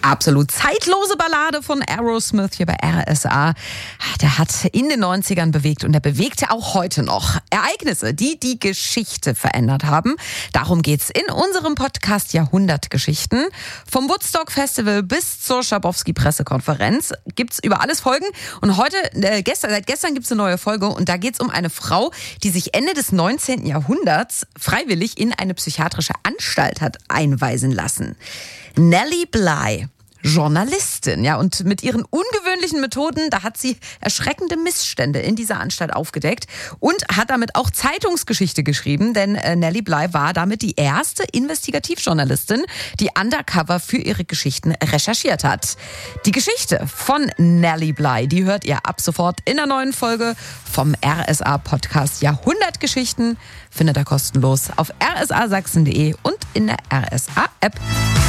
Absolut zeitlose Ballade von Aerosmith hier bei RSA. Der hat in den 90ern bewegt und der bewegt ja auch heute noch. Ereignisse, die die Geschichte verändert haben. Darum geht's in unserem Podcast Jahrhundertgeschichten. Vom Woodstock Festival bis zur Schabowski-Pressekonferenz gibt's über alles Folgen. Und seit gestern gibt's eine neue Folge und da geht's um eine Frau, die sich Ende des 19. Jahrhunderts freiwillig in eine psychiatrische Anstalt hat einweisen lassen. Nellie Bly, Journalistin, ja, und mit ihren ungewöhnlichen Methoden, da hat sie erschreckende Missstände in dieser Anstalt aufgedeckt und hat damit auch Zeitungsgeschichte geschrieben, denn Nellie Bly war damit die erste Investigativjournalistin, die undercover für ihre Geschichten recherchiert hat. Die Geschichte von Nellie Bly, die hört ihr ab sofort in der neuen Folge vom RSA-Podcast Jahrhundertgeschichten. Findet ihr kostenlos auf rsasachsen.de und in der RSA-App.